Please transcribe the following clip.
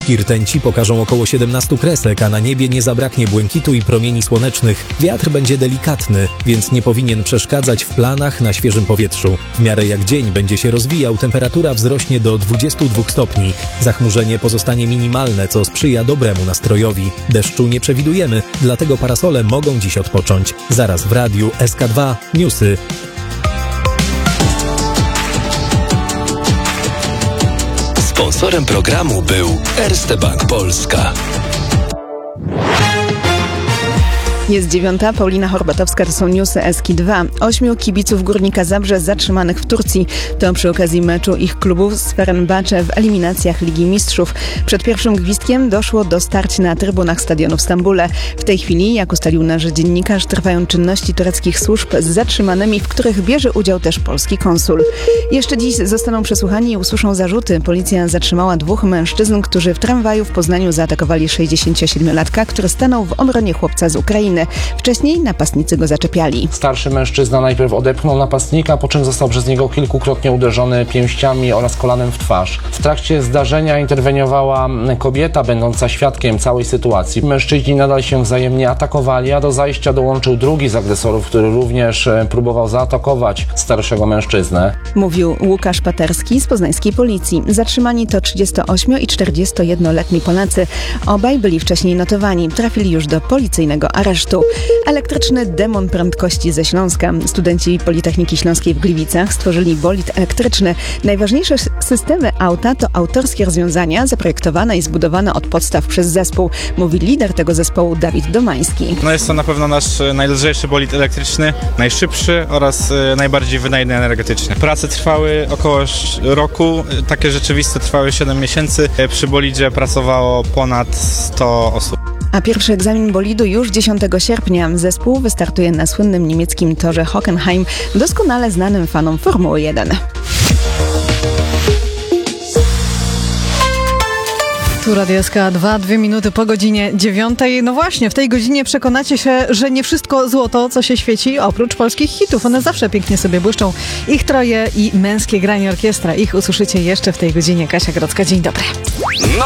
Błyski rtęci pokażą około 17 kresek, a na niebie nie zabraknie błękitu i promieni słonecznych. Wiatr będzie delikatny, więc nie powinien przeszkadzać w planach na świeżym powietrzu. W miarę jak dzień będzie się rozwijał, temperatura wzrośnie do 22 stopni. Zachmurzenie pozostanie minimalne, co sprzyja dobremu nastrojowi. Deszczu nie przewidujemy, dlatego parasole mogą dziś odpocząć. Zaraz w radiu SK2 Newsy. Sponsorem programu był Erste Bank Polska. Jest 9. Paulina Horbatowska, to są newsy SK2. 8 kibiców Górnika Zabrze zatrzymanych w Turcji. To przy okazji meczu ich klubów z Fenerbahce w eliminacjach Ligi Mistrzów. Przed pierwszym gwizdkiem doszło do starć na trybunach stadionu w Stambule. W tej chwili, jak ustalił nasz dziennikarz, trwają czynności tureckich służb z zatrzymanymi, w których bierze udział też polski konsul. Jeszcze dziś zostaną przesłuchani i usłyszą zarzuty. Policja zatrzymała 2 mężczyzn, którzy w tramwaju w Poznaniu zaatakowali 67-latka, który stanął w obronie chłopca z Ukrainy. Wcześniej napastnicy go zaczepiali. Starszy mężczyzna najpierw odepchnął napastnika, po czym został przez niego kilkukrotnie uderzony pięściami oraz kolanem w twarz. W trakcie zdarzenia interweniowała kobieta, będąca świadkiem całej sytuacji. Mężczyźni nadal się wzajemnie atakowali, a do zajścia dołączył drugi z agresorów, który również próbował zaatakować starszego mężczyznę. Mówił Łukasz Paterski z poznańskiej policji. Zatrzymani to 38 i 41-letni Polacy. Obaj byli wcześniej notowani. Trafili już do policyjnego aresztu. Elektryczny demon prędkości ze Śląska. Studenci Politechniki Śląskiej w Gliwicach stworzyli bolid elektryczny. Najważniejsze systemy auta to autorskie rozwiązania zaprojektowane i zbudowane od podstaw przez zespół, mówi lider tego zespołu Dawid Domański. Jest to na pewno nasz najlżejszy bolid elektryczny, najszybszy oraz najbardziej wydajny energetycznie. Prace trwały około roku, takie rzeczywiste trwały 7 miesięcy. Przy bolidzie pracowało ponad 100 osób. A pierwszy egzamin bolidu już 10 sierpnia. Zespół wystartuje na słynnym niemieckim torze Hockenheim, doskonale znanym fanom Formuły 1. Tu Radio SK2, 2 minuty po godzinie 9. No właśnie, w tej godzinie przekonacie się, że nie wszystko złoto, co się świeci, oprócz polskich hitów. One zawsze pięknie sobie błyszczą. Ich troje i męskie granie orkiestra. Ich usłyszycie jeszcze w tej godzinie. Kasia Grodzka, dzień dobry.